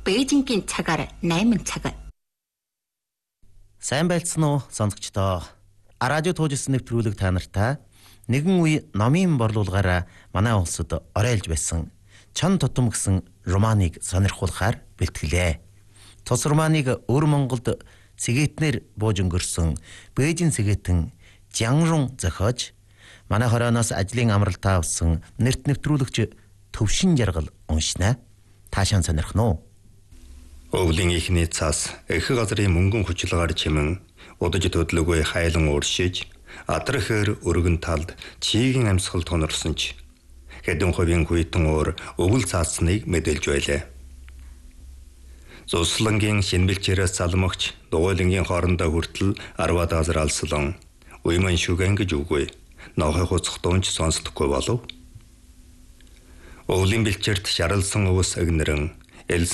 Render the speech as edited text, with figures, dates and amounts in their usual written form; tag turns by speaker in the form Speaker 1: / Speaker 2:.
Speaker 1: Бээжингийн цагаар 8 цаг.
Speaker 2: Сайн байлцсан уу сонсогчдоо? Радио туужсэн нэвтрүүлэг та нартай нэгэн үе номын борлуулгаараа манай улсад оройлж байсан чон тутам гэсэн романыг сонирхуулахаар бэлтгэлээ. Тус романыг өвөр Монголд сэгээтнэр бууж өнгөрсөн Бээжин сэгээтэн Жианрун зохиож манай хорооноос ажлын амралтаа авсан нэрт нэвтрүүлэгч Төвшин Жаргал уншнаа. Таашаан сонирхно уу?
Speaker 3: Өвлийн ихний цаас эх газрын мөнгөн хүчилгаар чимэн удаж төдлөгөө хайлан ууршиж адрахэр өргөн талд чигийн амьсгал тонорсон ч хэдэн хувийн хүйтэн уур өвөл цаацныг мэдэлж байлаа. Зуслангийн шинбэлчээрээс залмагч дугуйлангийн хоорондоо хүртэл 10 газар алслан уйман шүгэн гэж үгүй нохой хуцхтуунч сонсдоггүй болов. Өвлийн бэлчээрт шаралсан өвс агнэрэн